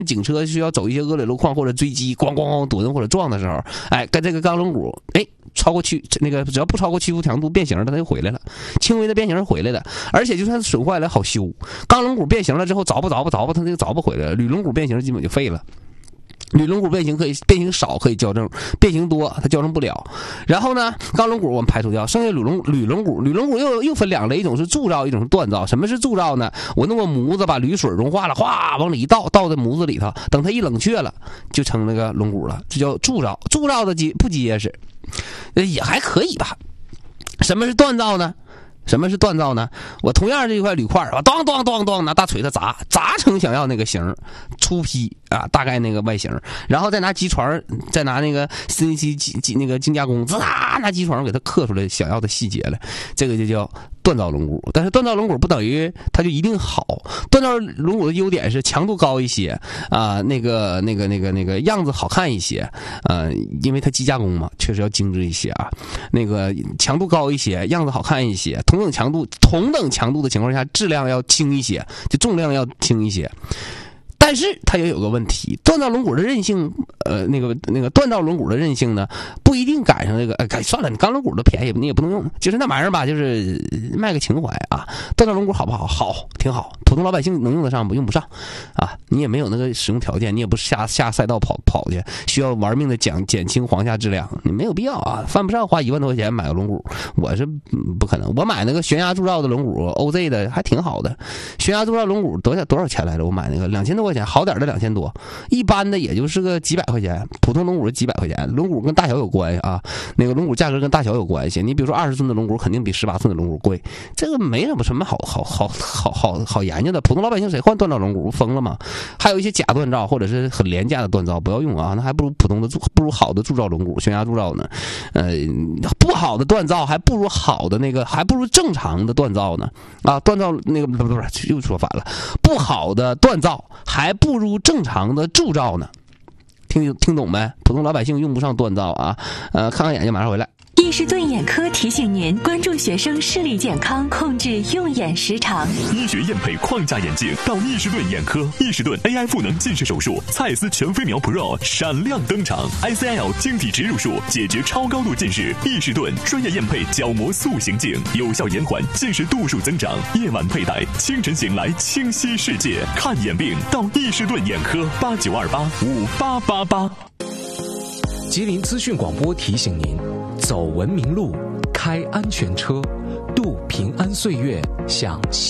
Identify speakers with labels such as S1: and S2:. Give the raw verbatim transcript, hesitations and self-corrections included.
S1: 警车需要走一些恶劣路况或者追击，咣咣咣怼或者撞的时候，哎，跟这个钢轮毂，哎，超过屈那个只要不超过屈服强度变形了，它就回来了，轻微的变形回来的，而且就算损坏了好修，钢轮毂变形了之后凿吧凿吧凿吧，它那个凿不回来了，铝轮毂变形基本就废了。铝轮毂变形可以变形少可以校正，变形多它校正不了。然后呢，钢轮毂我们排除掉，剩下铝轮铝轮毂，铝轮毂又又分两类，一种是铸造，一种是锻造。什么是铸造呢？我弄个模子把铝水融化了，哗往里一倒，倒在模子里头，等它一冷却了，就成那个轮毂了，这叫铸造。铸造的结不结实，也还可以吧。什么是锻造呢？什么是锻造呢？我同样这一块铝块啊，当当当当拿大锤子砸，砸成想要那个形，粗坯啊，大概那个外形，然后再拿机床，再拿那个 C N C 机那个精加工，滋啦拿机床给它刻出来想要的细节来，这个就叫锻造轮毂。但是锻造轮毂不等于它就一定好，锻造轮毂的优点是强度高一些啊，那个那个那个那个样子好看一些，呃，因为它机加工嘛，确实要精致一些啊，那个强度高一些，样子好看一些。同等强度、同等强度的情况下，质量要轻一些，就重量要轻一些。但是它也有个问题，锻造轮毂的韧性，呃，那个那个锻造轮毂的韧性呢，不一定赶上这个。哎，算了，你钢轮毂都便宜，你也不能用。就是那玩意儿吧，就是卖个情怀啊。锻造轮毂好不好？好，挺好。普通老百姓能用得上不？用不上啊。你也没有那个使用条件，你也不是下下赛道跑跑去，需要玩命的减减轻簧下质量，你没有必要啊。犯不上花一万多块钱买个轮毂，我是不可能。我买那个悬崖铸造的轮毂 ，O Z 的还挺好的。悬崖铸造轮毂多少多少钱来着？我买那个两千多块钱。好点的两千多，一般的也就是个几百块钱，普通轮毂几百块钱。轮毂跟大小有关系啊，那个轮毂价格跟大小有关系。你比如说二十寸的轮毂肯定比十八寸的轮毂贵，这个没什么什么好好好好好好研究的。普通老百姓谁换锻造轮毂？疯了吗？还有一些假锻造或者是很廉价的锻造，不要用啊，那还不如普通的不如好的铸造轮毂，悬崖铸造呢。呃，不好的锻造还不如好的那个，还不如正常的锻造呢。啊，锻造那个不不是又说反了，不好的锻造还不如正常的铸造呢，听听懂没？普通老百姓用不上锻造啊，呃，看看眼睛马上回来。
S2: 易士顿眼科提醒您关注学生视力健康，控制用眼时长。
S3: 医学验配框架眼镜到易士顿眼科，易士顿 A I 赋能近视手术，蔡司全飞秒 Pro 闪亮登场 ，I C L 晶体植入术解决超高度近视。易士顿专业验配角膜塑形镜，有效延缓近视度数增长。夜晚佩戴，清晨醒来清晰世界。看眼病到易士顿眼科，八九二八五八八八。
S4: 吉林资讯广播提醒您：走文明路，开安全车，度平安岁月，享幸